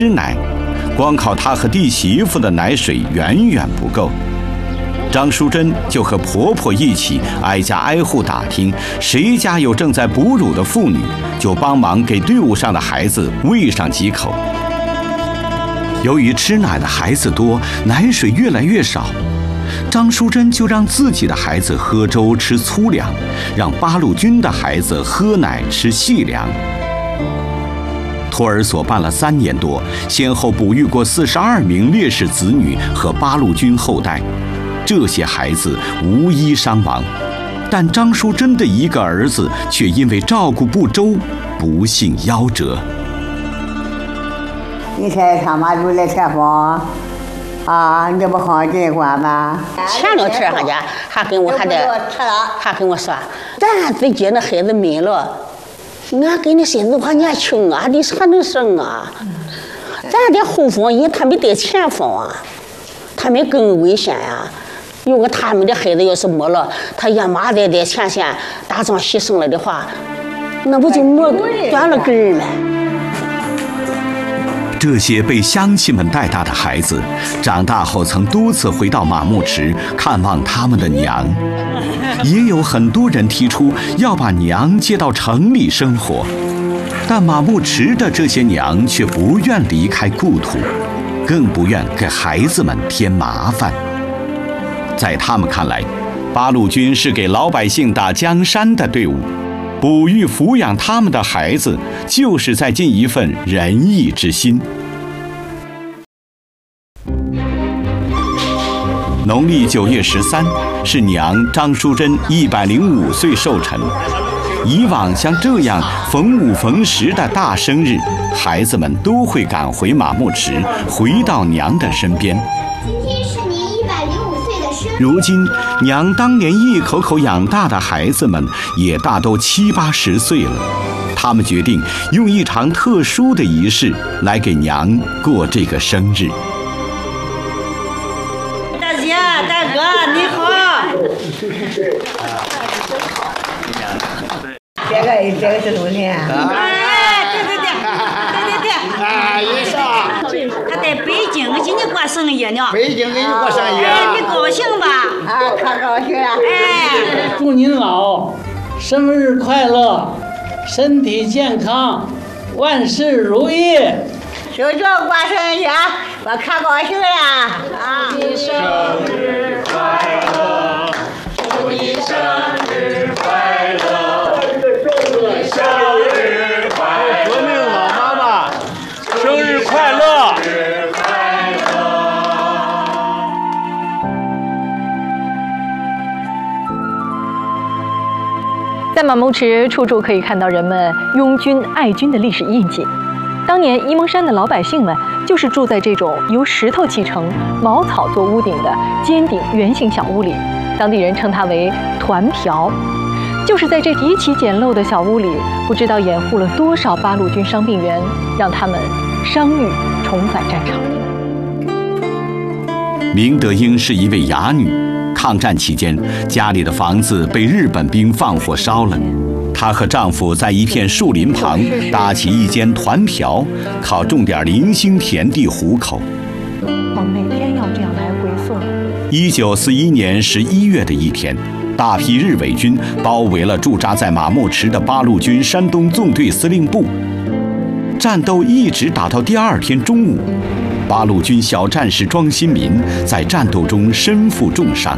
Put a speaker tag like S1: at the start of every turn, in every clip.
S1: 吃奶，光靠她和弟媳妇的奶水远远不够。张淑珍就和婆婆一起挨家挨户打听，谁家有正在哺乳的妇女，就帮忙给队伍上的孩子喂上几口。由于吃奶的孩子多，奶水越来越少，张淑珍就让自己的孩子喝粥吃粗粮，让八路军的孩子喝奶吃细粮。托儿所办了3年多，先后哺育过42名烈士子女和八路军后代，这些孩子无一伤亡，但张淑珍的一个儿子却因为照顾不周，不幸夭折。
S2: 你猜他妈就来采访啊，你不好这管吗？
S3: 前两天上家还跟我说，咱自己那孩子没了，俺跟你孙子还年轻啊，你还能生啊？咱的后方人他没在前方啊，他们更危险呀。如果他们的孩子要是没了，他爷妈在前线打仗牺牲了的话，那不就没断了根儿了？
S1: 这些被乡亲们带大的孩子，长大后曾多次回到马牧池看望他们的娘，也有很多人提出要把娘接到城里生活，但马牧池的这些娘却不愿离开故土，更不愿给孩子们添麻烦。在他们看来，八路军是给老百姓打江山的队伍，哺育抚养他们的孩子，就是在尽一份仁义之心。农历9月13是娘张淑珍105岁寿辰。以往像这样逢5逢10的大生日，孩子们都会赶回马牧池，回到娘的身边。如今，娘当年一口口养大的孩子们也大都70、80岁了。他们决定用一场特殊的仪式来给娘过这个生日。
S4: 大姐、大哥，你好。
S2: 这个是冬天。
S4: 哎，对。
S5: 哎，一上。
S4: 他在北京今年过生日呢。
S5: 北京给你过生日。
S4: 哎，你高兴吧？
S2: 啊，可高兴了。
S4: 哎，
S6: 祝您老生日快乐，身体健康，万事如意。
S2: 手脚过生日，我可高兴了啊！
S7: 祝你生日快乐，祝你生日快乐，祝你生日快乐，
S5: 革命老妈妈，生日快乐！
S8: 在马牧池，处处可以看到人们拥军爱军的历史印记。当年沂蒙山的老百姓们就是住在这种由石头砌成、茅草做屋顶的尖顶圆形小屋里，当地人称它为团瓢。就是在这极其简陋的小屋里，不知道掩护了多少八路军伤病员，让他们伤愈重返战场。
S1: 明德英是一位哑女，抗战期间，家里的房子被日本兵放火烧了。她和丈夫在一片树林旁搭起一间团瓢，靠种点零星田地糊口。
S8: 我每天要这样来回送。
S1: 1941年11月的一天，大批日伪军包围了驻扎在马牧池的八路军山东纵队司令部，战斗一直打到第2天中午。八路军小战士庄新民在战斗中身负重伤。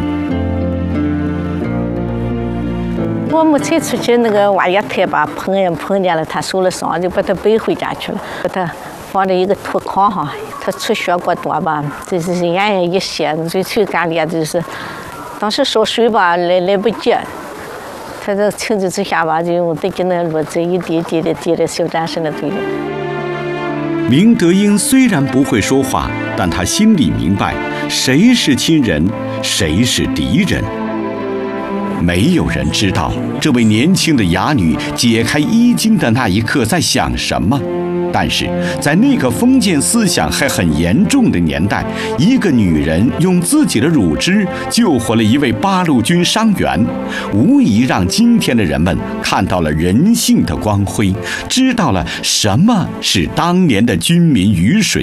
S3: 我母亲出去那个挖野菜吧，碰见了，他受了伤，就把他背回家去了。把他放在一个土炕上，他出血过多吧，就是奄奄一息，最最干裂就是当时烧水吧，来不及，他这情急之下吧，就用自己那炉子一滴滴的滴在小战士的嘴里。
S1: 明德英虽然不会说话，但他心里明白，谁是亲人，谁是敌人。没有人知道这位年轻的哑女解开衣襟的那一刻在想什么。 但是在那个封建思想还很严重的年代，一个女人用自己的乳汁救活了一位八路军伤员，无疑让今天的人们看到了人性的光辉，知道了什么是当年的军民鱼水。